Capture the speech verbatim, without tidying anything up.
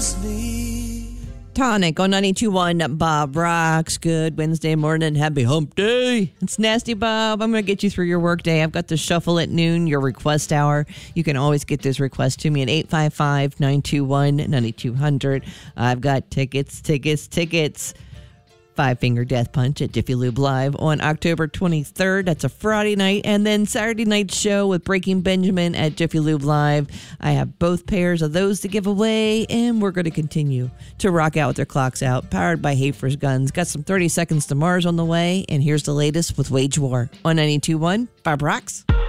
loves me. Tonic on ninety-two point one Bob Rocks. Good Wednesday morning. Happy hump day. It's Nasty Bob. I'm going to get you through your work day. I've got the shuffle at noon, your request hour. You can always get those requests to me at eight five five, nine two one, nine two zero zero. I've got tickets, tickets, tickets. Five Finger Death Punch at Jiffy Lube Live on October twenty-third. That's a Friday night. And then Saturday night show with Breaking Benjamin at Jiffy Lube Live. I have both pairs of those to give away, and we're going to continue to rock out with their clocks out. Powered by Hafer's Guns. Got some thirty Seconds to Mars on the way, and here's the latest with Wage War on ninety-two point one Bob Rocks.